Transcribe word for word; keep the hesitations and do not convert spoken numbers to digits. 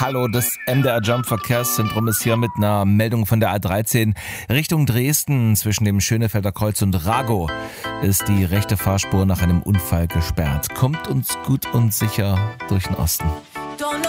Hallo, das M D R Jump Verkehrszentrum ist hier mit einer Meldung von der A dreizehn Richtung Dresden. Zwischen dem Schönefelder Kreuz und Ragow ist die rechte Fahrspur nach einem Unfall gesperrt. Kommt uns gut und sicher durch den Osten.